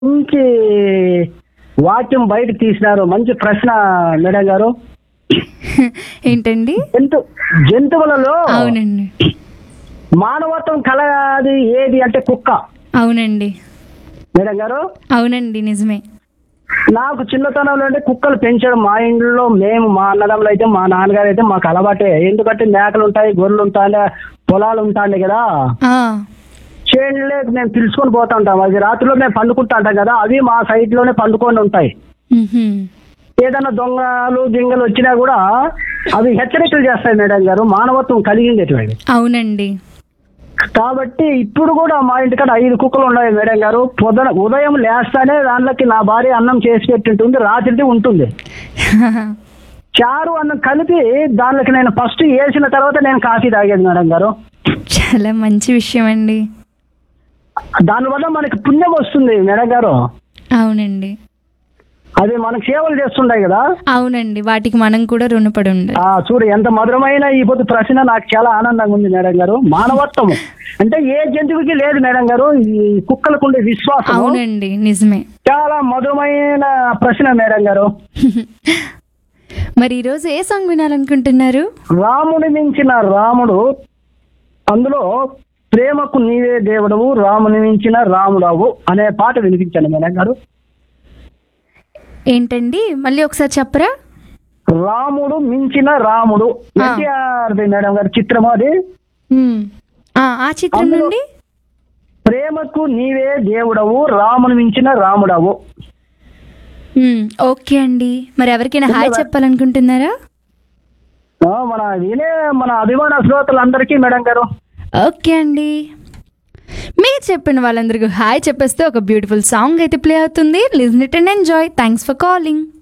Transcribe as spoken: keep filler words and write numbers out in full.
మంచి వాక్యం బయట తీసినారు. మంచి ప్రశ్న మేడం గారు. ఏంటండి? జంతు జంతువులలో అవునండి. మానవత్వం కలది ఏది అంటే కుక్క. అవునండి. మేడం గారు, అవునండి, నిజమే. నాకు చిన్నతనంలో అంటే కుక్కలు పెంచడం మా ఇంట్లో మేము మా అన్నదమ్ములు అయితే మా నాన్నగారు అయితే మాకు అలవాటే. ఎందుకంటే మేకలు ఉంటాయి, గొర్రెలు ఉంటాయి, పొలాలు ఉంటాయి కదా. ఆ, చేనులే మేము పిలుచుకొని పోతా ఉంటాం. అది రాత్రిలో మేము పండుకుంటా ఉంటాం కదా, అవి మా సైడ్ లోనే పండుకొని ఉంటాయి. మ్హూ. ఏదైనా దొంగలు గింగలు వచ్చినా కూడా అవి హెచ్చరికలు చేస్తాయి మేడం గారు. మానవత్వం కలిగింది అవి. అవునండి. కాబట్టి ఇప్పుడు కూడా మా ఇంటికాడ ఐదు కుక్కలు ఉన్నాయి మేడం గారు. పొద్దున ఉదయం లేస్తానే దాంట్లోకి నా భార్య అన్నం చేసి పెట్టింటుంది, రాత్రిది ఉంటుంది. చారు అన్నం కలిపి దాంట్లోకి నేను ఫస్ట్ వేసిన తర్వాత నేను కాఫీ తాగేది మేడం గారు. చాలా మంచి విషయం అండి. దానివల్ల మనకి పుణ్యం వస్తుంది మేడం గారు. అవునండి. అది మనకు సేవలు చేస్తుంటాయి కదా. అవునండి, వాటికి మనం కూడా రుణపడి ఉండాలి. ఆ చూడు ఎంత మధురమైన ఈ పొద్దు ప్రశ్న నాకు చాలా ఆనందంగా ఉంది మేడం గారు. మానవత్వము అంటే ఏ జంతువుకి లేదు మేడం గారు, ఈ కుక్కలకు ఉండే విశ్వాసం. అవునండి, నిజమే. చాలా మధురమైన ప్రశ్న మేడం గారు. మరి ఈరోజు ఏ సాంగ్ వినాలనుకుంటున్నారు? రాముని మించిన రాముడు, అందులో ప్రేమకు నీవే దేవుడవు, రాముని మించిన రాముడవు అనే పాట వినిపించండి మేడం గారు. ఏంటండి, మళ్ళీ ఒకసారి చెప్పరా? రాముడు మించిన రాముడు, ఎన్టీఆర్ మేడం గారు చిత్రము అది. మ్. ఆ, ఆ చిత్రం అందులో నుండి ప్రేమకు నీవే దేవుడవు, రాముని మించిన రాముడవు. మ్, ఓకే అండి. మరి ఎవరికైనా హాయ్ చెప్పాలనుకుంటున్నారా? ఆ, మన వినే మన అభిమాన శ్రోతలందరికీ మేడం గారు. ఓకే అండి, మీరు చెప్పిన వాళ్ళందరికీ హాయ్ చెప్పేస్తే ఒక బ్యూటిఫుల్ సాంగ్ అయితే ప్లే అవుతుంది. Listen it and enjoy. Thanks for calling.